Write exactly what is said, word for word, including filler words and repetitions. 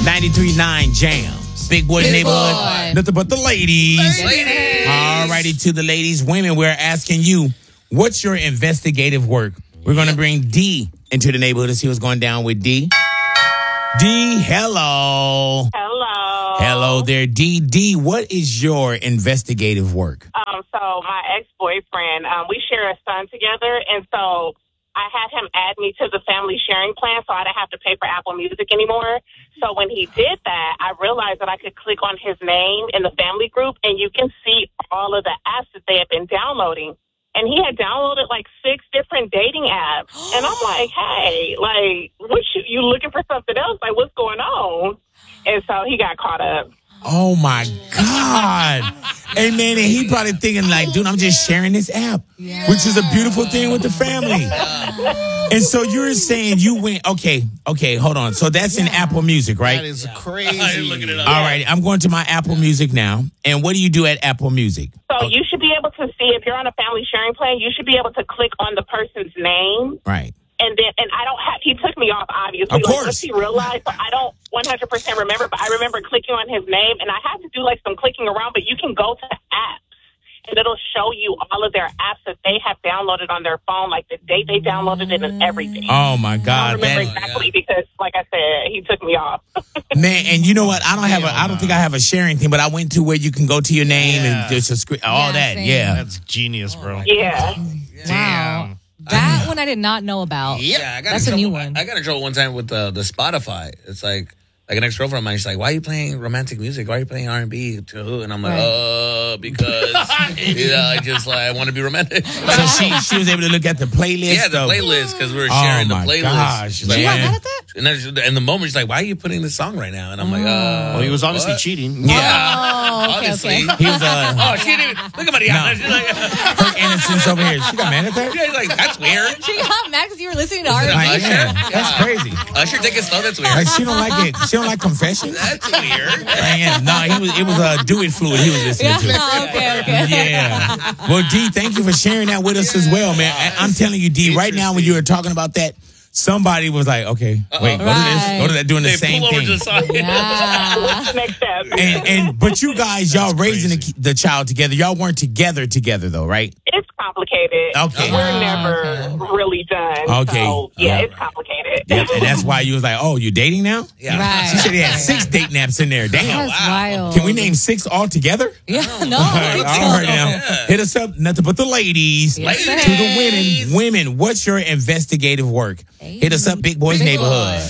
ninety-three point nine Jams. Big Boys Big Neighborhood. boy. Nothing but the ladies. Ladies. All righty, to the ladies. Women, we're asking you, what's your investigative work? We're going to bring D into the neighborhood to see what's going down with D. D, hello. Hello. Hello there, D. D, what is your investigative work? Um, so my ex-boyfriend, um, we share a son together, and so I had him add me to the family sharing plan so I didn't have to pay for Apple Music anymore. So when he did that, I realized that I could click on his name in the family group, and you can see all of the apps that they have been downloading. And he had downloaded like six different dating apps. And I'm like, hey, like, what you, you looking for something else? Like, what's going on? And so he got caught up. Oh, my God. Hey, man, and he probably thinking like, dude, I'm just sharing this app, Yeah. which is a beautiful thing with the family. And so you're saying you went, okay, okay, hold on. So that's in Apple Music, right? That is crazy. Looking it up. All right, I'm going to my Apple Music now. And what do you do at Apple Music? So you should be able to see, if you're on a family sharing plan, you should be able to click on the person's name. Right. And then, and I don't have, he took me off, obviously. Of like, course. once he realized, but I don't one hundred percent remember, but I remember clicking on his name, and I had to do like some clicking around, but you can go to apps, and it'll show you all of their apps that they have downloaded on their phone, like the date they downloaded it and everything. Oh, my I God. don't remember That, exactly because, like I said, he took me off. man, and you know what? I don't have a, I don't think I have a sharing thing, but I went to where you can go to your name Yeah. and just a screen, all Yeah, that. same. Yeah. That's genius, bro. Yeah. Wow. That one I did not know about. Yeah, I got That's in a new trouble- one. I, I got in trouble one time with the the Spotify. It's like like an ex girlfriend of mine. She's like, "Why are you playing romantic music? Why are you playing R and B to who?" And I'm like, Right. "Uh, because you know, I just like I want to be romantic." So she she was able to look at the playlist. Yeah, the of- playlist because we were Oh, sharing the my playlist. gosh, She's like, She got man. mad at that? and then she, in the moment, she's like, "Why are you putting this song right now?" And I'm like, "Uh, Well, he was obviously what?" cheating. Yeah. Oh, okay, Obviously. okay. He was uh, Oh, she didn't even look at Mariana. She's like, her innocence over here. She got mad at that? she's like, "That's weird." She got mad because you were listening to R and Like, B. yeah, that's crazy. Usher, take it slow. That's weird. Like she don't like it. She don't like confessions. That's weird. Man, no, he was. It was a uh, do it fluid. He was listening Yeah. to. Oh, okay, okay. Yeah. Well, D, thank you for sharing that with us as well, man. And I'm telling you, D, right now when you were talking about that, somebody was like, okay, wait, go to this, Right. go to that, doing the They same pull over thing. to the side. Yeah. What's the next step? And, and but you guys, y'all raising the, the child together. Y'all weren't together together though, right? It's complicated. Okay. We're Oh, never really done. Okay. So, yeah, Yeah. it's complicated. Yep. And that's why you was like, oh, you dating now? Yeah. Right. She said he had six date naps in there. Damn. That's wild. Can we name six all together? Yeah, no. All right, all right now. Yeah. Hit us up, nothing but the ladies. Yes, To the sir. women, women, what's your investigative work? Hit us up, Big Boys Big Neighborhood. Boy.